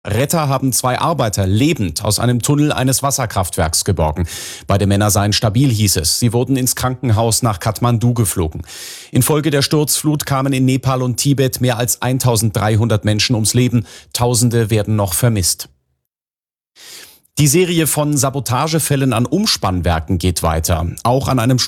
Retter haben 2 Arbeiter lebend aus einem Tunnel eines Wasserkraftwerks geborgen. Beide Männer seien stabil, hieß es. Sie wurden ins Krankenhaus nach Kathmandu geflogen. Infolge der Sturzflut kamen in Nepal und Tibet mehr als 1300 Menschen ums Leben. Tausende werden noch vermisst. Die Serie von Sabotagefällen an Umspannwerken geht weiter. Auch an einem